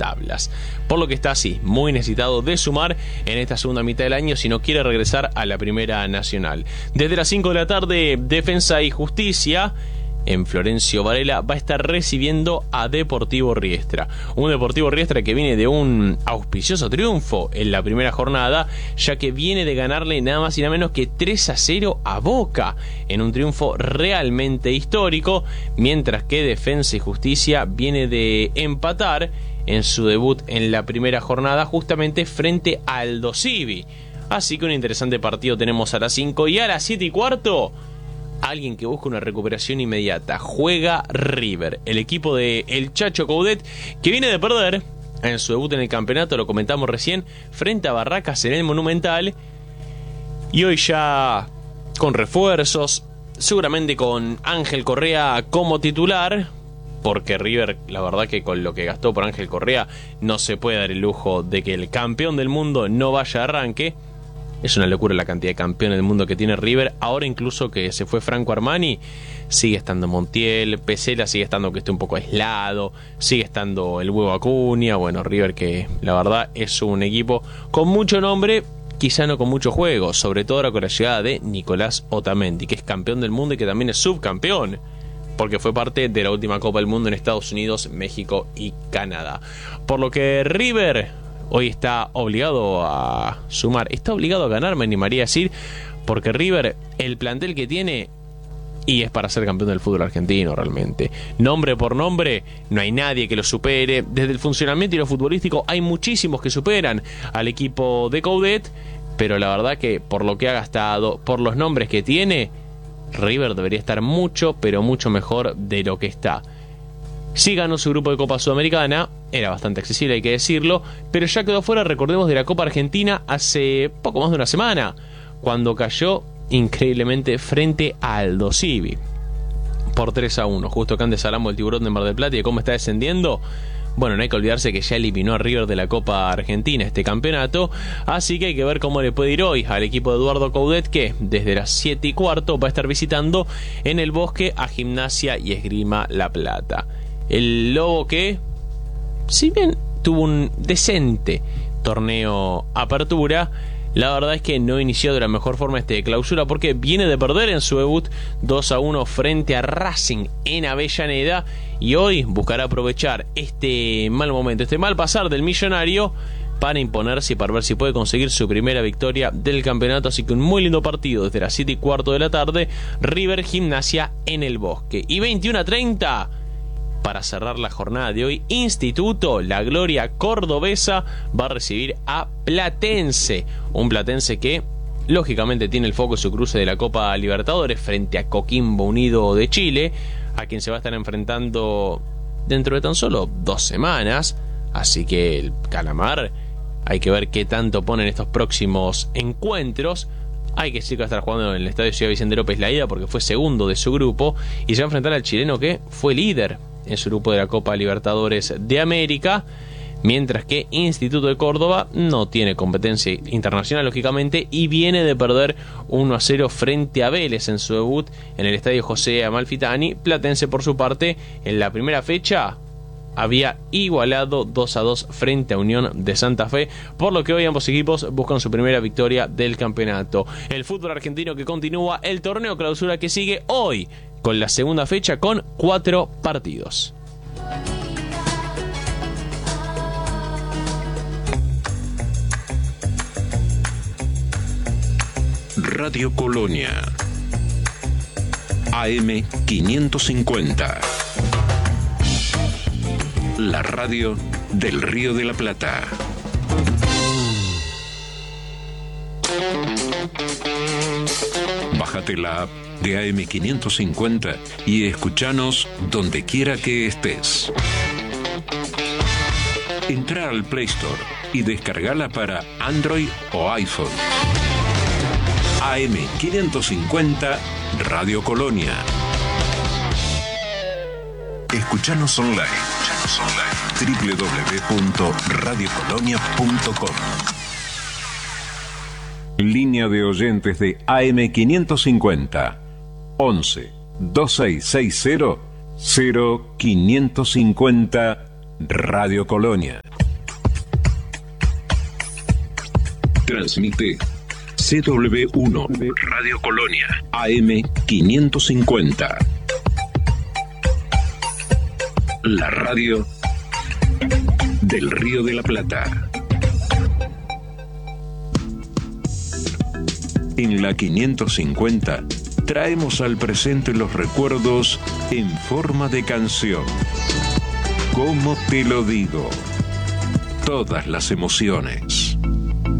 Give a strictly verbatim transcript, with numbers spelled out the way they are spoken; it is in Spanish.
tablas. Por lo que está así, muy necesitado de sumar en esta segunda mitad del año si no quiere regresar a la Primera Nacional. Desde las cinco de la tarde, Defensa y Justicia en Florencio Varela va a estar recibiendo a Deportivo Riestra. Un Deportivo Riestra que viene de un auspicioso triunfo en la primera jornada, ya que viene de ganarle nada más y nada menos que tres a cero a Boca, en un triunfo realmente histórico, mientras que Defensa y Justicia viene de empatar en su debut en la primera jornada justamente frente a Aldo Civi. Así que un interesante partido tenemos a las cinco y a las siete y cuarto. Alguien que busca una recuperación inmediata. Juega River, el equipo de El Chacho Coudet, que viene de perder en su debut en el campeonato, lo comentamos recién, frente a Barracas en el Monumental. Y hoy ya con refuerzos, seguramente con Ángel Correa como titular, porque River, la verdad que con lo que gastó por Ángel Correa, no se puede dar el lujo de que el campeón del mundo no vaya a arranque. Es una locura la cantidad de campeones del mundo que tiene River. Ahora incluso que se fue Franco Armani, sigue estando Montiel, Pesela sigue estando que esté un poco aislado, sigue estando el Huevo Acuña. Bueno, River que la verdad es un equipo con mucho nombre, quizá no con mucho juego, sobre todo ahora con la llegada de Nicolás Otamendi, que es campeón del mundo y que también es subcampeón, porque fue parte de la última Copa del Mundo en Estados Unidos, México y Canadá. Por lo que River hoy está obligado a sumar, está obligado a ganar, me animaría a decir, porque River, el plantel que tiene, y es para ser campeón del fútbol argentino realmente. Nombre por nombre, no hay nadie que lo supere. Desde el funcionamiento y lo futbolístico hay muchísimos que superan al equipo de Coudet, pero la verdad que por lo que ha gastado, por los nombres que tiene, River debería estar mucho, pero mucho mejor de lo que está. Sí ganó su grupo de Copa Sudamericana, era bastante accesible, hay que decirlo, pero ya quedó fuera, recordemos, de la Copa Argentina hace poco más de una semana, cuando cayó increíblemente frente a Aldo Civi por tres a uno. Justo acá en Desalamo, el Tiburón de Mar del Plata, y cómo está descendiendo. Bueno, no hay que olvidarse que ya eliminó a River de la Copa Argentina este campeonato, así que hay que ver cómo le puede ir hoy al equipo de Eduardo Coudet, que desde las siete y cuarto va a estar visitando en el Bosque a Gimnasia y Esgrima La Plata. El Lobo que, si bien tuvo un decente torneo apertura, la verdad es que no inició de la mejor forma este de clausura, porque viene de perder en su debut dos a uno frente a Racing en Avellaneda, y hoy buscará aprovechar este mal momento, este mal pasar del millonario, para imponerse y para ver si puede conseguir su primera victoria del campeonato. Así que un muy lindo partido desde las siete y cuarto de la tarde, River Gimnasia en el Bosque. Y veintiuno a treinta, para cerrar la jornada de hoy, Instituto, la gloria cordobesa, va a recibir a Platense. Un Platense que lógicamente tiene el foco en su cruce de la Copa Libertadores frente a Coquimbo Unido de Chile, a quien se va a estar enfrentando dentro de tan solo dos semanas. Así que el Calamar, hay que ver qué tanto pone en estos próximos encuentros. Hay que decir que va a estar jugando en el Estadio Ciudad Vicente López la ida, porque fue segundo de su grupo, y se va a enfrentar al chileno que fue líder en su grupo de la Copa Libertadores de América, mientras que Instituto de Córdoba no tiene competencia internacional, lógicamente, y viene de perder uno a cero frente a Vélez en su debut en el Estadio José Amalfitani. Platense, por su parte, en la primera fecha había igualado dos a dos frente a Unión de Santa Fe, por lo que hoy ambos equipos buscan su primera victoria del campeonato. El fútbol argentino que continúa, el torneo clausura que sigue hoy con la segunda fecha con cuatro partidos. Radio Colonia A M quinientos cincuenta, la radio del Río de la Plata. Bájate la app de A M quinientos cincuenta y escuchanos donde quiera que estés. Entra al Play Store y descargala para Android o iPhone. A M quinientos cincuenta Radio Colonia. Escuchanos online. Escuchanos online. doble u doble u doble u punto radio colonia punto com. Línea de oyentes de A M quinientos cincuenta. once, veintiséis sesenta, cero quinientos cincuenta Radio Colonia. Transmite C W uno Radio Colonia A M quinientos cincuenta. La radio del Río de la Plata. En la quinientos cincuenta traemos al presente los recuerdos en forma de canción. ¿Cómo te lo digo? Todas las emociones.